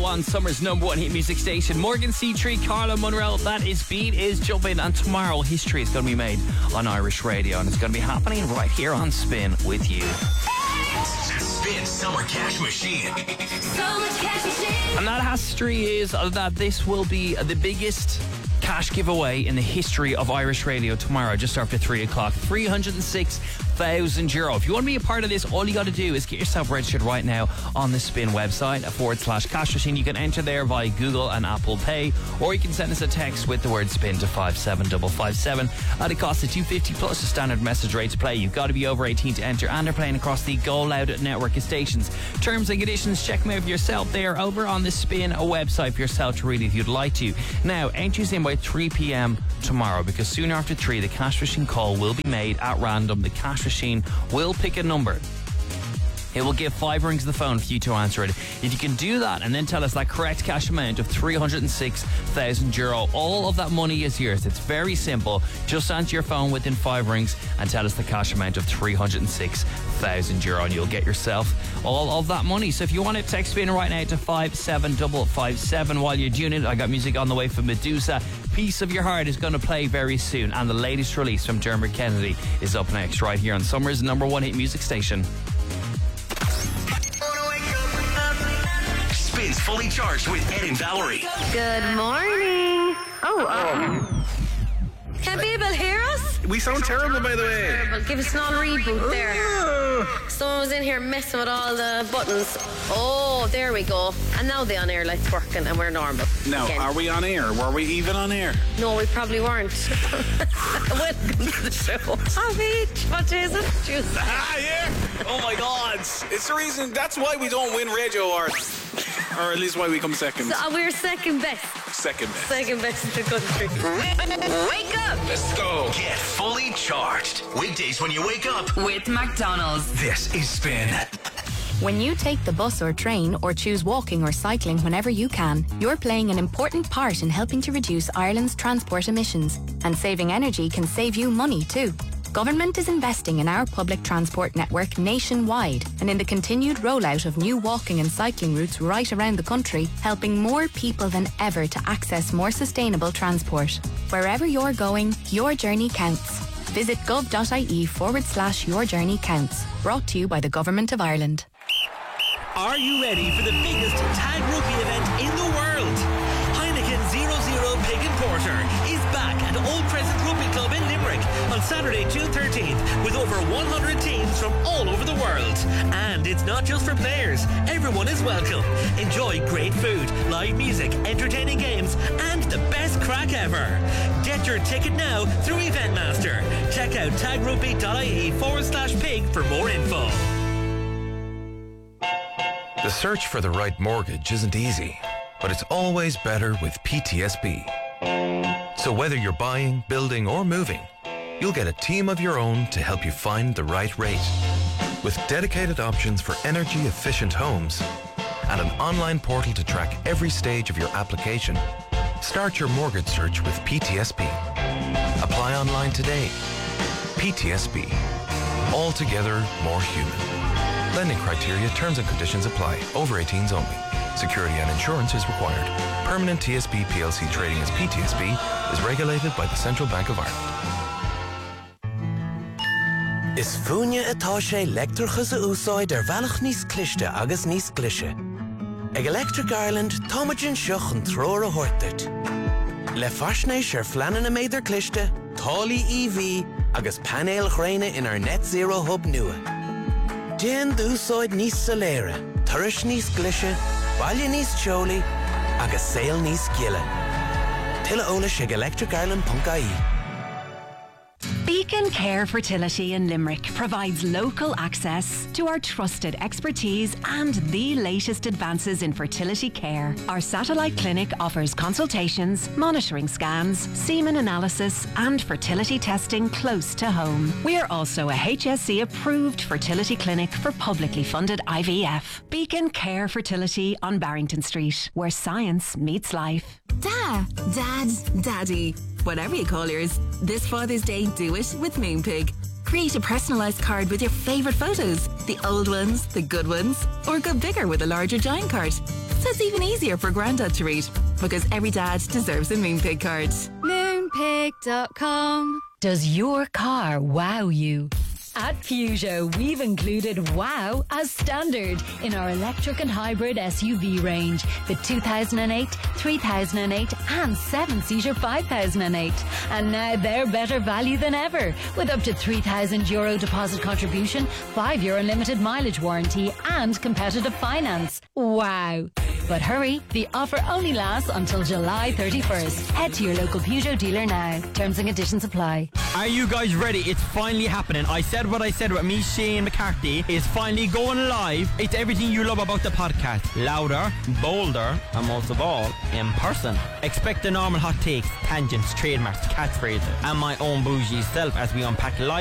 on Summer's number one hit music station. Morgan C3, Carla Monreal, that is Beat is Jumping. And tomorrow, history is going to be made on Irish radio, and it's going to be happening right here on Spin with you. Spin Summer Cash Machine. Summer Cash Machine. And that history is that this will be the biggest cash giveaway in the history of Irish radio tomorrow, just after 3 o'clock. €306,000. If you want to be a part of this, all you got to do is get yourself registered right now on the Spin website, /cash machine. You can enter there via Google and Apple Pay, or you can send us a text with the word Spin to 57557 at a cost of $2.50 plus a standard message rate to play. You've got to be over 18 to enter, and they're playing across the Go Loud network of stations. Terms and conditions, check them out for yourself. They are over on the Spin website for yourself to read if you'd like to. Now, entries in by 3 p.m. tomorrow, because soon after 3 the cash machine call will be made at random. The cash machine will pick a number. It will give 5 rings of the phone for you to answer it. If you can do that and then tell us that correct cash amount of €306,000, all of that money is yours. It's very simple. Just answer your phone within 5 rings and tell us the cash amount of €306,000, and you'll get yourself all of that money. So if you want to text Spin right now to 57557 while you're doing it, I got music on the way from Medusa. Piece of Your Heart is going to play very soon, and the latest release from Dermot Kennedy is up next right here on Summer's number one hit music station. Spins Fully Charged with Ed and Valerie. Good morning. Can people hear us? We sound terrible, by the way. Terrible. Give us another reboot there. Someone was in here messing with all the buttons. Oh, there we go. And now the on-air light's working and we're normal. Now, again. Are we on air? Were we even on air? No, we probably weren't. Welcome to the show. What is it? Tuesday. Yeah. Oh my God. It's the reason. That's why we don't win radio awards. Or at least why we come second. So, we're second best. Second best. Second best in the country. Wake up. Let's go. Get fully charged. Weekdays when you wake up with McDonald's. This is Spin. When you take the bus or train or choose walking or cycling whenever you can, you're playing an important part in helping to reduce Ireland's transport emissions. And saving energy can save you money too. Government is investing in our public transport network nationwide and in the continued rollout of new walking and cycling routes right around the country, helping more people than ever to access more sustainable transport. Wherever you're going, your journey counts. Visit gov.ie/your journey counts. Brought to you by the Government of Ireland. Are you ready for the biggest tag rugby event in the world? Heineken 0-0 Pig and Porter is back at Old Crescent Rugby Club in Limerick on Saturday, June 13th, with over 100 teams from all over the world. And it's not just for players. Everyone is welcome. Enjoy great food, live music, entertaining games, and the best crack ever. Get your ticket now through Eventmaster. Check out tagrugby.ie/pig for more info. The search for the right mortgage isn't easy, but it's always better with PTSB. So whether you're buying, building, or moving, you'll get a team of your own to help you find the right rate. With dedicated options for energy-efficient homes and an online portal to track every stage of your application, start your mortgage search with PTSB. Apply online today. PTSB. Altogether more human. Lending criteria, terms and conditions apply. Over 18s only. Security and insurance is required. Permanent TSB PLC trading as PTSB is regulated by the Central Bank of Ireland. Is fúine atá sé leictreachas a úsáid bhealach níos cliste agus níos clise. Ag Electric Ireland, táimeadn seach an tróir a thuirteart. Le faisnéis fleanan a méidir cliste, tálaí EV agus panéil chréine in our net zero hub nua. Déan d'úsáid níos soléire, turais níos clise, baile níos teolaí, agus saol níos giile. Tuilleadh eolais ag electricireland.ie. Beacon Care Fertility in Limerick provides local access to our trusted expertise and the latest advances in fertility care. Our satellite clinic offers consultations, monitoring scans, semen analysis and fertility testing close to home. We are also a HSC approved fertility clinic for publicly funded IVF. Beacon Care Fertility on Barrington Street, where science meets life. Dad, Daddy. Whatever you call yours, this Father's Day, do it with Moonpig. Create a personalised card with your favourite photos, the old ones, the good ones, or go bigger with a larger giant card. So it's even easier for Grandad to read, because every dad deserves a Moonpig card. Moonpig.com. Does your car wow you? At Peugeot, we've included wow as standard in our electric and hybrid SUV range. The 2008, 3008 and 7-seater 5008. And now they're better value than ever, with up to €3,000 deposit contribution, 5-year unlimited mileage warranty and competitive finance. Wow. But hurry, the offer only lasts until July 31st. Head to your local Peugeot dealer now. Terms and conditions apply. Are you guys ready? It's finally happening. I said what I said about me, Shane McCarthy, is finally going live. It's everything you love about the podcast. Louder, bolder, and most of all, in person. Expect the normal hot takes, tangents, trademarks, catchphrases, and my own bougie self as we unpack live